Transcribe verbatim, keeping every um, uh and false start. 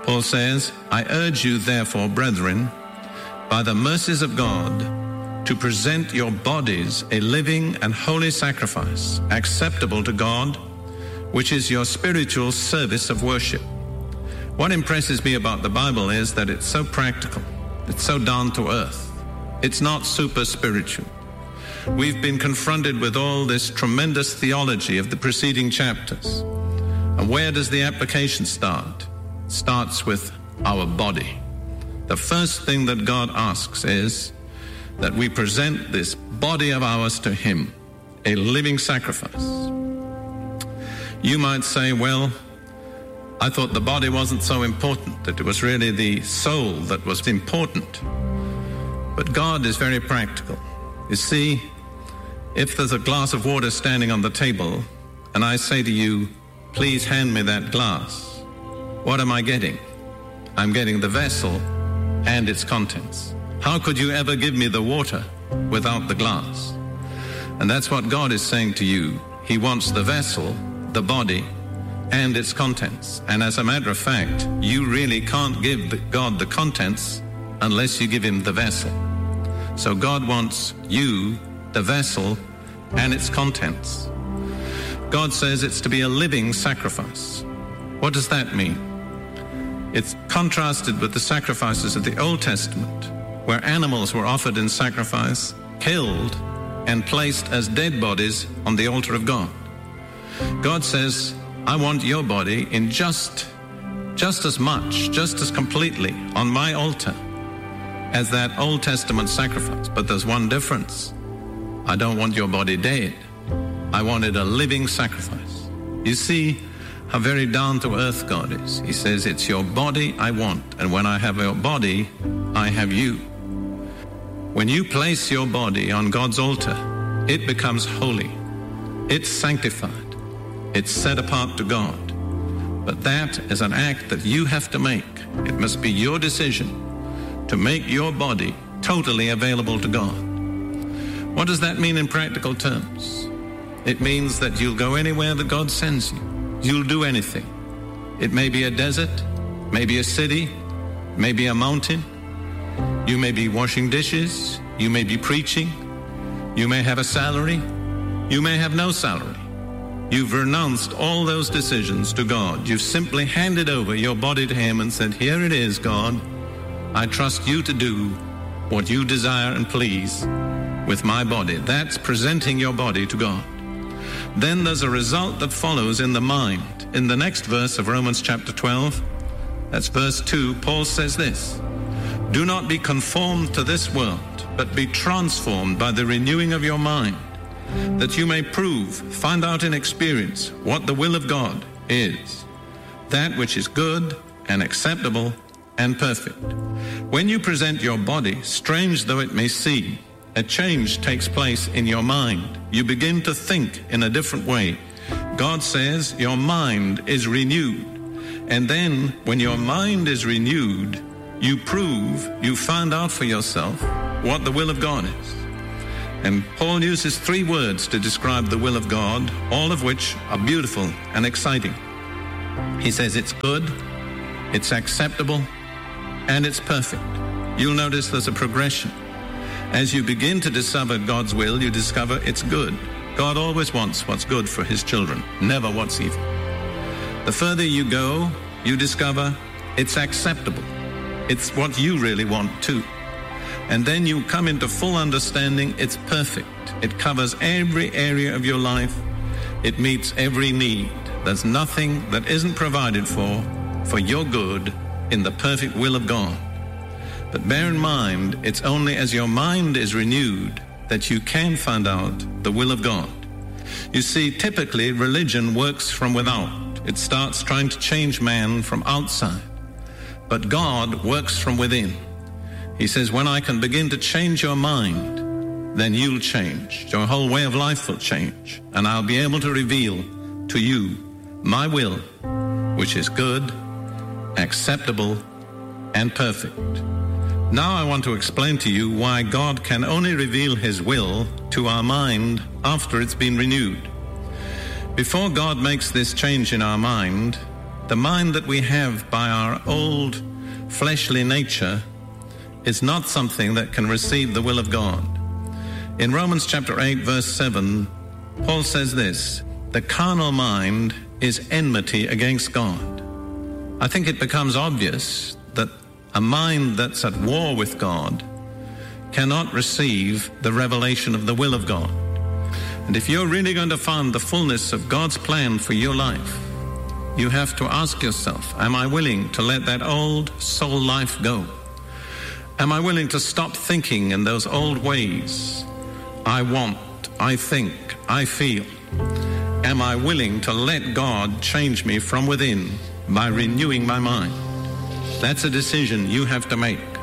Paul says, I urge you therefore, brethren, by the mercies of God, to present your bodies a living and holy sacrifice, acceptable to God, which is your spiritual service of worship. What impresses me about the Bible is that it's so practical. It's so down to earth. It's not super spiritual. We've been confronted with all this tremendous theology of the preceding chapters. And where does the application start? It starts with our body. The first thing that God asks is that we present this body of ours to Him, a living sacrifice. You might say, well, I thought the body wasn't so important, that it was really the soul that was important. But God is very practical. You see, if there's a glass of water standing on the table, and I say to you, please hand me that glass, what am I getting? I'm getting the vessel and its contents. How could you ever give me the water without the glass? And that's what God is saying to you. He wants the vessel, the body, and its contents. And as a matter of fact, you really can't give the, God the contents unless you give Him the vessel. So God wants you, the vessel, and its contents. God says it's to be a living sacrifice. What does that mean? It's contrasted with the sacrifices of the Old Testament, where animals were offered in sacrifice, killed, and placed as dead bodies on the altar of God. God says, I want your body in just, just as much, just as completely on my altar as that Old Testament sacrifice. But there's one difference. I don't want your body dead. I wanted a living sacrifice. You see how very down-to-earth God is. He says, it's your body I want, and when I have your body, I have you. When you place your body on God's altar, it becomes holy. It's sanctified. It's set apart to God. But that is an act that you have to make. It must be your decision to make your body totally available to God. What does that mean in practical terms? It means that you'll go anywhere that God sends you. You'll do anything. It may be a desert, maybe a city, maybe a mountain. You may be washing dishes. You may be preaching. You may have a salary. You may have no salary. You've renounced all those decisions to God. You've simply handed over your body to Him and said, here it is, God. I trust you to do what you desire and please with my body. That's presenting your body to God. Then there's a result that follows in the mind. In the next verse of Romans chapter twelve, that's verse two, Paul says this, do not be conformed to this world, but be transformed by the renewing of your mind, that you may prove, find out in experience what the will of God is, that which is good and acceptable and perfect. When you present your body, strange though it may seem, a change takes place in your mind. You begin to think in a different way. God says your mind is renewed. And then when your mind is renewed, you prove, you find out for yourself what the will of God is. And Paul uses three words to describe the will of God, all of which are beautiful and exciting. He says it's good, it's acceptable, and it's perfect. You'll notice there's a progression. As you begin to discover God's will, you discover it's good. God always wants what's good for His children, never what's evil. The further you go, you discover it's acceptable. It's what you really want too. And then you come into full understanding it's perfect. It covers every area of your life. It meets every need. There's nothing that isn't provided for, for your good in the perfect will of God. But bear in mind, it's only as your mind is renewed that you can find out the will of God. You see, typically religion works from without. It starts trying to change man from outside. But God works from within. He says, when I can begin to change your mind, then you'll change. Your whole way of life will change. And I'll be able to reveal to you my will, which is good, acceptable, and perfect. Now I want to explain to you why God can only reveal His will to our mind after it's been renewed. Before God makes this change in our mind, The mind that we have by our old fleshly nature is not something that can receive the will of God. In Romans chapter eight, verse seven, Paul says this, the carnal mind is enmity against God. I think it becomes obvious that a mind that's at war with God cannot receive the revelation of the will of God. And if you're really going to find the fullness of God's plan for your life, you have to ask yourself, am I willing to let that old soul life go? Am I willing to stop thinking in those old ways? I want, I think, I feel. Am I willing to let God change me from within by renewing my mind? That's a decision you have to make.